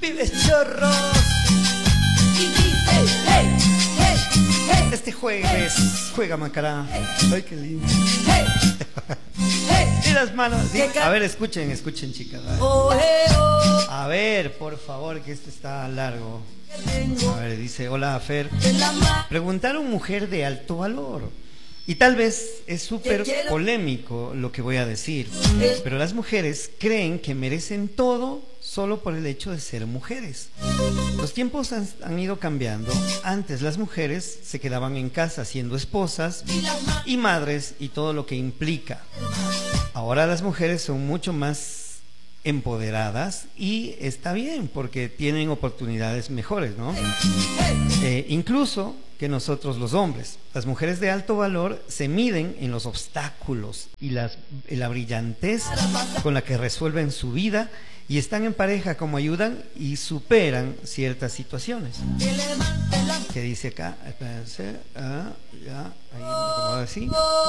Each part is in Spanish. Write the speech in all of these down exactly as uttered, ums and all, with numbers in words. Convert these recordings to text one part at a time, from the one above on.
Pibes chorros. Este jueves juega Macará. Ay, qué lindo. Y las manos. Sí, a ver, escuchen, escuchen, chicas. A ver, por favor, que este está largo. A ver, dice, hola, Fer. Preguntaron mujer de alto valor. Y tal vez es súper polémico lo que voy a decir, pero las mujeres creen que merecen todo solo por el hecho de ser mujeres. Los tiempos han, han ido cambiando. Antes las mujeres se quedaban en casa siendo esposas y madres y todo lo que implica. Ahora las mujeres son mucho más empoderadas y está bien porque tienen oportunidades mejores, ¿no? Eh, incluso que nosotros los hombres. Las mujeres de alto valor se miden en los obstáculos y las, la brillantez con la que resuelven su vida y están en pareja como ayudan y superan ciertas situaciones. ¿Qué dice acá? Espérense. Ah, ya, ahí me acomodo así.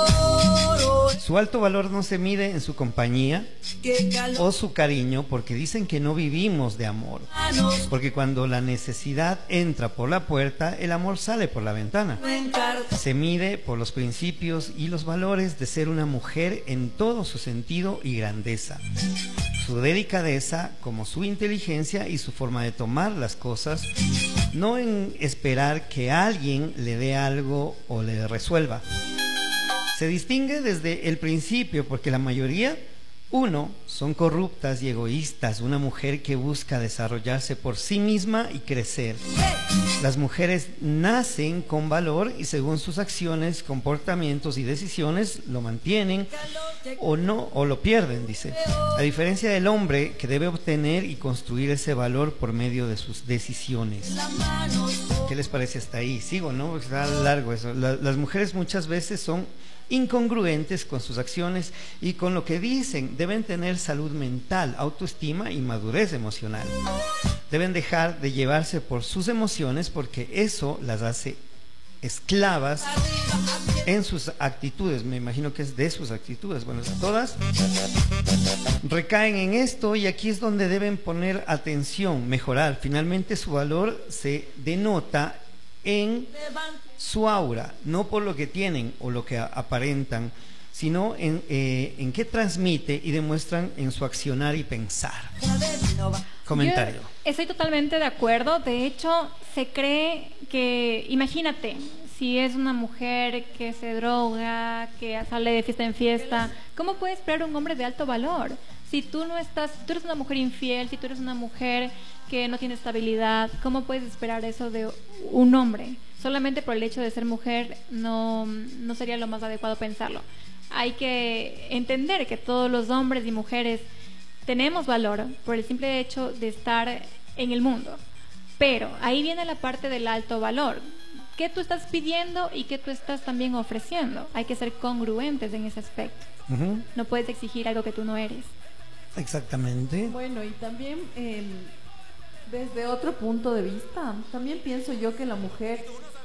Su alto valor no se mide en su compañía o su cariño, porque dicen que no vivimos de amor. Porque cuando la necesidad entra por la puerta, el amor sale por la ventana. Se mide por los principios y los valores de ser una mujer en todo su sentido y grandeza. Su delicadeza, como su inteligencia y su forma de tomar las cosas, no en esperar que alguien le dé algo o le resuelva. Se distingue desde el principio porque la mayoría, uno, son corruptas y egoístas, una mujer que busca desarrollarse por sí misma y crecer. Las mujeres nacen con valor y según sus acciones, comportamientos y decisiones lo mantienen o no, o lo pierden, dice. A diferencia del hombre que debe obtener y construir ese valor por medio de sus decisiones. ¿Qué les parece hasta ahí? Sigo, ¿no? Porque está largo eso. La, las mujeres muchas veces son incongruentes con sus acciones y con lo que dicen. Deben tener salud mental, autoestima y madurez emocional. Deben dejar de llevarse por sus emociones porque eso las hace esclavas en sus actitudes. Me imagino que es de sus actitudes. Bueno, todas recaen en esto y aquí es donde deben poner atención, mejorar. Finalmente su valor se denota en su aura, no por lo que tienen o lo que aparentan, sino en, eh, en qué transmite y demuestran en su accionar y pensar. Comentario. Yo estoy totalmente de acuerdo. De hecho, se cree que, imagínate, si es una mujer que se droga, que sale de fiesta en fiesta, ¿cómo puede esperar un hombre de alto valor? Si tú no estás, si tú eres una mujer infiel, si tú eres una mujer que no tiene estabilidad, ¿cómo puedes esperar eso de un hombre? Solamente por el hecho de ser mujer no, no sería lo más adecuado pensarlo. Hay que entender que todos los hombres y mujeres tenemos valor por el simple hecho de estar en el mundo. Pero ahí viene la parte del alto valor. ¿Qué tú estás pidiendo y qué tú estás también ofreciendo? Hay que ser congruentes en ese aspecto. Uh-huh. No puedes exigir algo que tú no eres. Exactamente. Bueno, y también eh, desde otro punto de vista, también pienso yo que la mujer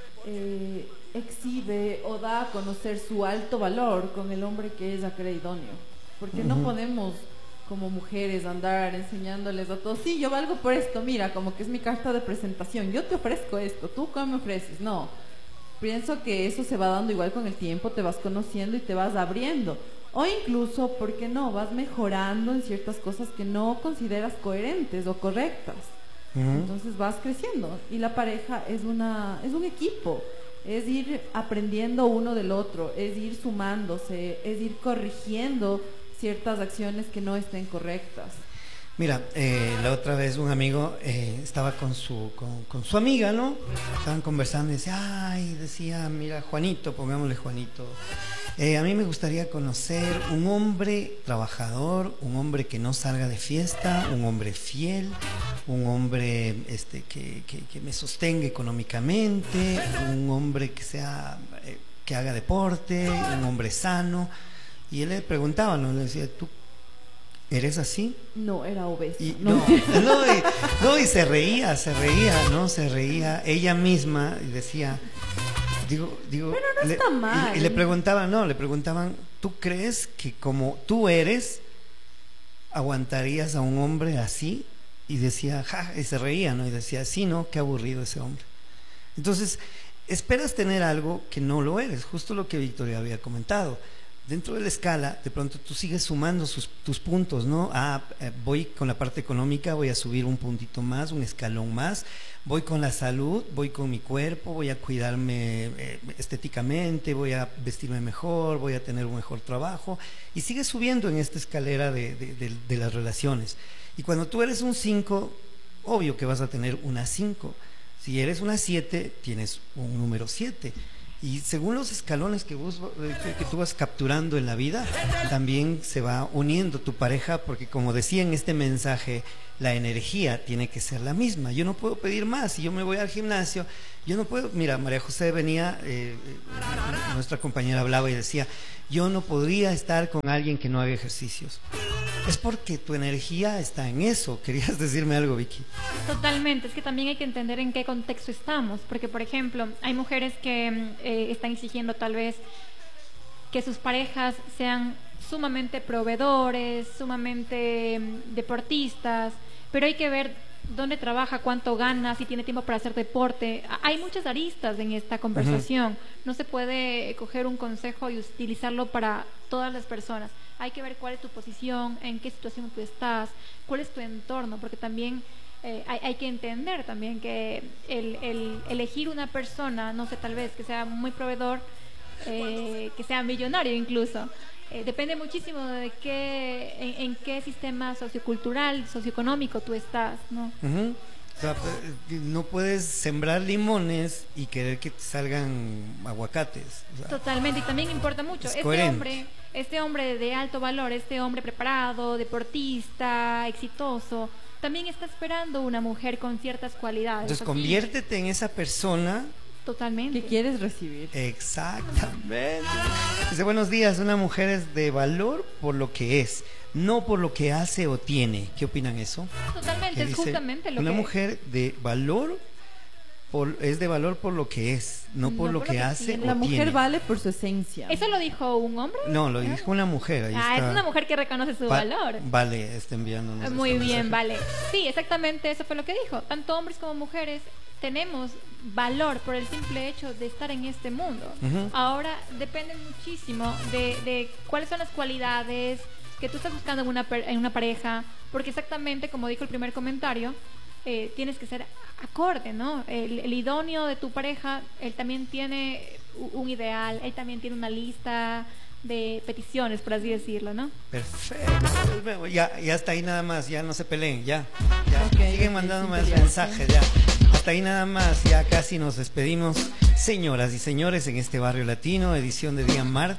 eh, exhibe o da a conocer su alto valor con el hombre que ella cree idóneo. Porque uh-huh. no podemos como mujeres andar enseñándoles a todos, sí, yo valgo por esto, mira, como que es mi carta de presentación, yo te ofrezco esto, ¿tú cómo me ofreces? No, pienso que eso se va dando igual con el tiempo, te vas conociendo y te vas abriendo, o incluso, ¿por qué no? Vas mejorando en ciertas cosas que no consideras coherentes o correctas. Uh-huh. Entonces vas creciendo y la pareja es una es un equipo, es ir aprendiendo uno del otro, es ir sumándose, es ir corrigiendo ciertas acciones que no estén correctas. Mira, eh, la otra vez un amigo eh, estaba con su con, con su amiga, ¿no? Estaban conversando y decía, ay, decía, mira, Juanito, pongámosle Juanito, eh, a mí me gustaría conocer un hombre trabajador, un hombre que no salga de fiesta, un hombre fiel, un hombre este, que, que, que me sostenga económicamente, un hombre que sea eh, que haga deporte, un hombre sano. Y él le preguntaba, ¿no? Le decía, ¿tú eres así? No, era obeso. Y, no, no, no, y, no, y se reía, se reía, ¿no? Se reía ella misma y decía, digo, digo. Pero no le, está mal. Y, y le preguntaban, no, le preguntaban, ¿tú crees que como tú eres, aguantarías a un hombre así? y decía, ja, y se reía, ¿no? Y decía, sí, ¿no? Qué aburrido ese hombre. Entonces, esperas tener algo que no lo eres, justo lo que Victoria había comentado. Dentro de la escala, de pronto tú sigues sumando sus, tus puntos, ¿no? Ah, eh, voy con la parte económica, voy a subir un puntito más, un escalón más, voy con la salud, voy con mi cuerpo, voy a cuidarme eh, estéticamente, voy a vestirme mejor, voy a tener un mejor trabajo, y sigues subiendo en esta escalera de, de, de, de las relaciones. Y cuando tú eres un cinco, obvio que vas a tener una cinco. Si eres una siete, tienes un número siete. Y según los escalones que, vos, que tú vas capturando en la vida, también se va uniendo tu pareja, porque como decía en este mensaje, la energía tiene que ser la misma. Yo no puedo pedir más. Si yo me voy al gimnasio, yo no puedo. Mira, María José venía, eh, nuestra compañera hablaba y decía, yo no podría estar con alguien que no haga ejercicios. Es porque tu energía está en eso. ¿Querías decirme algo, Vicky? Totalmente, es que también hay que entender en qué contexto estamos, porque por ejemplo, hay mujeres que eh, están exigiendo tal vez que sus parejas sean sumamente proveedores, sumamente eh, deportistas, pero hay que ver dónde trabaja, cuánto gana, si tiene tiempo para hacer deporte. Hay muchas aristas en esta conversación. Uh-huh. No se puede coger un consejo y utilizarlo para todas las personas. Hay que ver cuál es tu posición, en qué situación tú estás, cuál es tu entorno, porque también eh, hay, hay que entender también que el, el elegir una persona, no sé, tal vez que sea muy proveedor, eh, que sea millonario incluso, eh, depende muchísimo de qué, en, en qué sistema sociocultural, socioeconómico tú estás, ¿no? Uh-huh. O sea, no puedes sembrar limones y querer que te salgan aguacates. O sea, totalmente, y también importa mucho. Este coherente. hombre, este hombre de alto valor, este hombre preparado, deportista, exitoso, también está esperando una mujer con ciertas cualidades. Entonces, conviértete en esa persona. Totalmente. ¿Qué quieres recibir? Exactamente. Dice, buenos días, una mujer es de valor por lo que es, no por lo que hace o tiene. ¿Qué opinan eso? Totalmente, es dice, justamente lo una que... Una mujer de valor por, es de valor por lo que es, no por no lo por que, que hace tiene. o La mujer tiene. vale por su esencia. ¿Eso lo dijo un hombre? No, lo dijo una mujer. Ahí ah, está. Es una mujer que reconoce su Va valor. Vale, está enviándonos. Muy este bien, mensaje. vale. Sí, exactamente, eso fue lo que dijo. Tanto hombres como mujeres tenemos valor por el simple hecho de estar en este mundo. Uh-huh. Ahora depende muchísimo de, de cuáles son las cualidades que tú estás buscando en una, en una pareja, porque exactamente como dijo el primer comentario, eh, tienes que ser acorde, ¿no? El, el idóneo de tu pareja, él también tiene un ideal, él también tiene una lista de peticiones, por así decirlo, ¿no? Perfecto. Ya, ya hasta ahí nada más, ya no se peleen, ya. ya. Okay, Siguen mandando más mensajes, ya. Hasta ahí nada más, ya casi nos despedimos. Señoras y señores, en este barrio latino, edición de día martes.